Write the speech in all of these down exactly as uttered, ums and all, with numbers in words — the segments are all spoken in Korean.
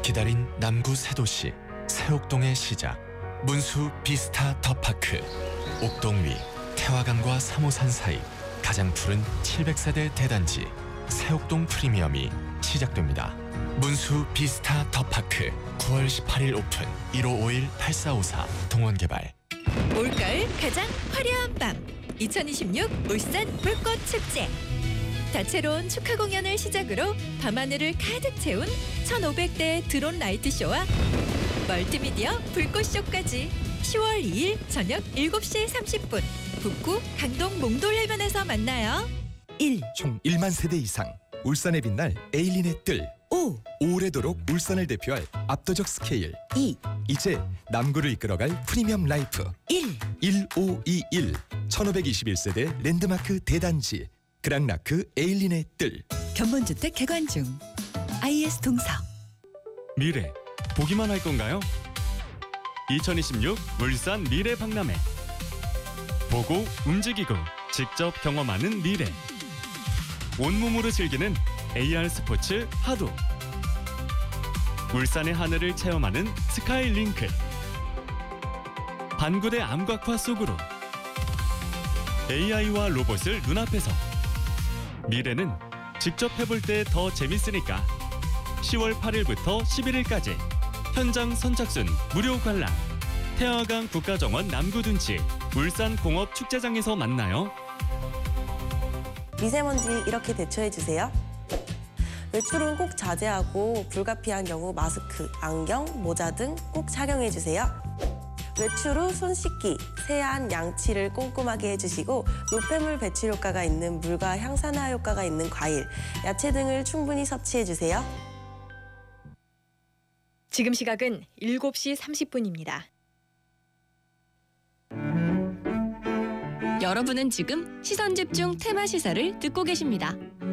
기다린 남구 새 도시 새옥동의 시작, 문수 비스타 더파크. 옥동 위 태화강과 삼호산 사이 가장 푸른 칠백 세대 대단지 새옥동 프리미엄이 시작됩니다. 문수 비스타 더파크 구월 십팔일 오픈. 일오오일 팔사오사 동원개발. 올가을 가장 화려한 밤 이천이십육 울산 불꽃 축제. 다채로운 축하 공연을 시작으로 밤하늘을 가득 채운 천오백 대 드론 라이트 쇼와 멀티미디어 불꽃 쇼까지 시월 이일 저녁 일곱 시 삼십 분 북구 강동 몽돌해변에서 만나요. 일. 총 일만 세대 이상 울산에 빛날 에일린의 뜰. 오. 오래도록 울산을 대표할 압도적 스케일. 이. 이제 남구를 이끌어갈 프리미엄 라이프. 일. 일오이일 천오백이십일 세대 랜드마크 대단지 그랑라크 에일린의 뜰. 견본주택 개관 중. 아이에스 동서. 미래 보기만 할 건가요? 이천이십육 울산 미래 박람회. 보고 움직이고 직접 경험하는 미래. 온몸으로 즐기는 에이알 스포츠 하도. 울산의 하늘을 체험하는 스카이링크. 반구대 암각화 속으로 에이아이와 로봇을 눈앞에서. 미래는 직접 해볼 때 더 재밌으니까 시월 팔일부터 십일일까지 현장 선착순 무료 관람. 태화강 국가정원 남구둔치 울산공업 축제장에서 만나요. 미세먼지 이렇게 대처해주세요. 외출은 꼭 자제하고 불가피한 경우 마스크, 안경, 모자 등 꼭 착용해주세요. 외출 후 손 씻기, 세안, 양치를 꼼꼼하게 해주시고 노폐물 배출 효과가 있는 물과 향산화 효과가 있는 과일, 야채 등을 충분히 섭취해주세요. 지금 시각은 일곱 시 삼십 분입니다. 여러분은 지금 시선집중 테마 시사를 듣고 계십니다.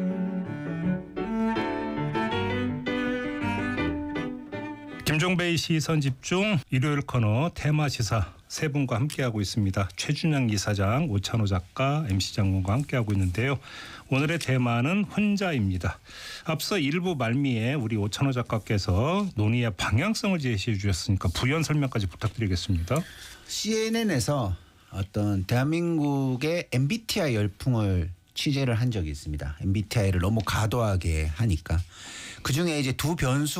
김종배의 시선집중 일요일 코너 테마 시사 세 분과 함께하고 있습니다. 최준영 이사장, 오찬호 작가, 엠씨 장군과 함께하고 있는데요. 오늘의 테마는 혼자입니다. 앞서 일부 말미에 우리 오찬호 작가께서 논의의 방향성을 제시해 주셨으니까 부연 설명까지 부탁드리겠습니다. 씨엔엔에서 어떤 대한민국의 엠비티아이 열풍을 취재를 한 적이 있습니다. 엠비티아이를 너무 과도하게 하니까 그중에 이제 두 변수